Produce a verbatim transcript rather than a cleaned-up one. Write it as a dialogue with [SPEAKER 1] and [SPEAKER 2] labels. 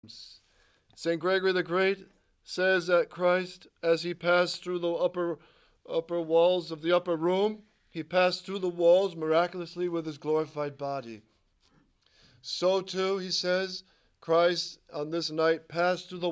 [SPEAKER 1] Saint Gregory the Great says that Christ, as he passed through the upper upper walls of the upper room, he passed through the walls miraculously with his glorified body. So too, he says, Christ on this night passed through the